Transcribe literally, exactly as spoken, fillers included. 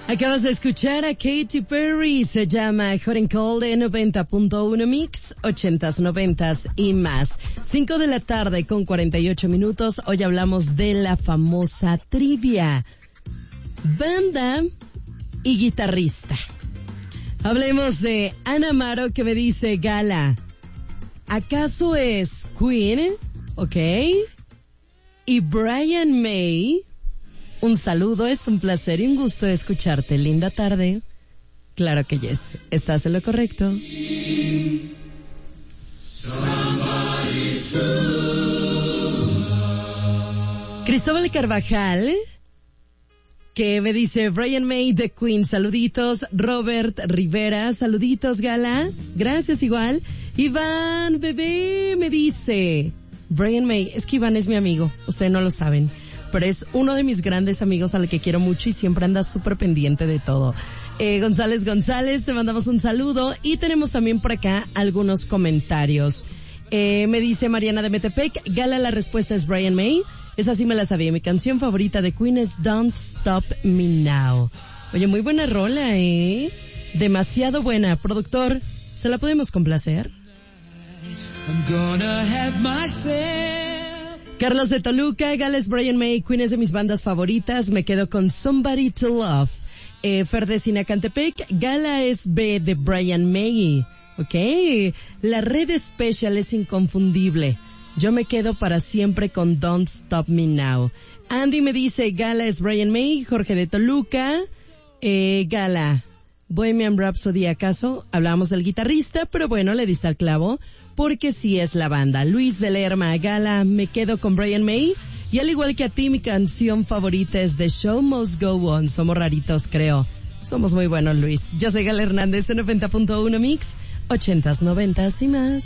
Acabas de escuchar a Katy Perry, se llama Hot and Cold en noventa punto uno Mix, ochentas, noventas y más. Cinco de la tarde con cuarenta y ocho minutos, hoy hablamos de la famosa trivia. Banda y guitarrista. Hablemos de Ana Amaro que me dice, Gala, ¿acaso es Queen? Ok. Y Brian May. Un saludo, es un placer y un gusto escucharte. Linda tarde. Claro que yes, estás en lo correcto. Cristóbal Carvajal, que me dice Brian May de Queen, saluditos. Robert Rivera, saluditos, Gala. Gracias igual. Iván, bebé, me dice Brian May, es que Iván es mi amigo, ustedes no lo saben, pero es uno de mis grandes amigos al que quiero mucho y siempre anda súper pendiente de todo. Eh, González González, te mandamos un saludo y tenemos también por acá algunos comentarios. Eh, me dice Mariana de Metepec, Gala, la respuesta es Brian May. Esa sí me la sabía. Mi canción favorita de Queen es Don't Stop Me Now. Oye, muy buena rola, ¿eh? Demasiado buena. Productor, ¿se la podemos complacer? I'm gonna have myself. Carlos de Toluca, Gales, Brian May, Queen es de mis bandas favoritas, me quedo con Somebody to Love. Eh, Fer de Sinacantepec, Gala es B de Brian May, ok. La red especial es inconfundible, yo me quedo para siempre con Don't Stop Me Now. Andy me dice, Gala es Brian May. Jorge de Toluca, eh, Gala, Bohemian Rhapsody, ¿acaso? Hablábamos del guitarrista, pero bueno, le diste al clavo, porque sí es la banda. Luis de Lerma, Gala, me quedo con Brian May. Y al igual que a ti, mi canción favorita es The Show Must Go On. Somos raritos, creo. Somos muy buenos, Luis. Yo soy Gala Hernández en noventa punto uno Mix, ochentas, noventas y más.